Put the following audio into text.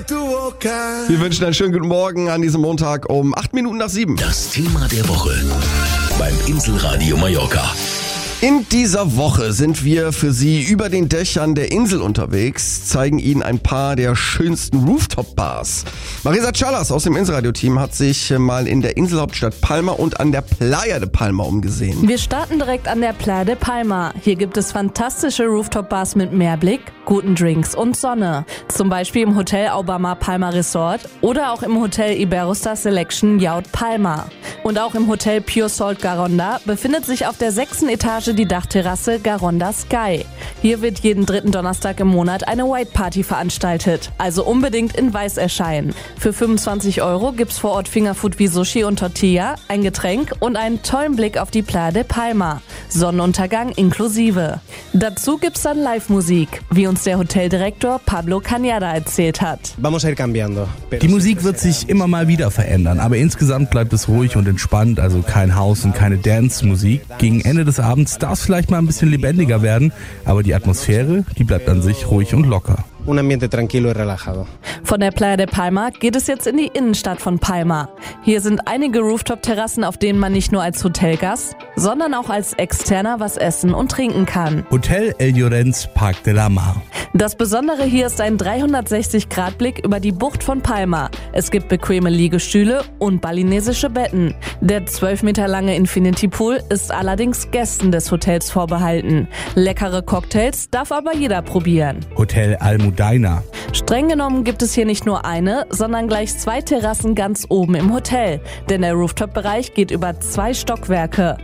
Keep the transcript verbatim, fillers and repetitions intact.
Wir wünschen einen schönen guten Morgen an diesem Montag um acht Minuten nach sieben. Das Thema der Woche beim Inselradio Mallorca. In dieser Woche sind wir für Sie über den Dächern der Insel unterwegs, zeigen Ihnen ein paar der schönsten Rooftop-Bars. Marisa Chalas aus dem Inselradio-Team hat sich mal in der Inselhauptstadt Palma und an der Playa de Palma umgesehen. Wir starten direkt an der Playa de Palma. Hier gibt es fantastische Rooftop-Bars mit Meerblick, guten Drinks und Sonne. Zum Beispiel im Hotel Aubamar Palma Resort oder auch im Hotel Iberostar Selection Yacht Palma. Und auch im Hotel Pure Salt Garonda befindet sich auf der sechsten Etage die Dachterrasse Garonda Sky. Hier wird jeden dritten Donnerstag im Monat eine White Party veranstaltet. Also unbedingt in Weiß erscheinen. Für fünfundzwanzig Euro gibt's vor Ort Fingerfood wie Sushi und Tortilla, ein Getränk und einen tollen Blick auf die Playa de Palma. Sonnenuntergang inklusive. Dazu gibt's dann Live-Musik, wie uns der Hoteldirektor Pablo Cañada erzählt hat. Die Musik wird sich immer mal wieder verändern, aber insgesamt bleibt es ruhig und entspannt, also kein House und keine Dance-Musik. Gegen Ende des Abends darf es vielleicht mal ein bisschen lebendiger werden, aber die Atmosphäre, die bleibt an sich ruhig und locker. Un ambiente tranquilo y relajado. Von der Playa de Palma geht es jetzt in die Innenstadt von Palma. Hier sind einige Rooftop-Terrassen, auf denen man nicht nur als Hotelgast, sondern auch als Externer was essen und trinken kann. Hotel El Llorenç Parc de la Mar. Das Besondere hier ist ein dreihundertsechzig Grad Blick über die Bucht von Palma. Es gibt bequeme Liegestühle und balinesische Betten. Der zwölf Meter lange Infinity Pool ist allerdings Gästen des Hotels vorbehalten. Leckere Cocktails darf aber jeder probieren. Hotel Almudaina. Streng genommen gibt es hier nicht nur eine, sondern gleich zwei Terrassen ganz oben im Hotel. Denn der Rooftop-Bereich geht über zwei Stockwerke.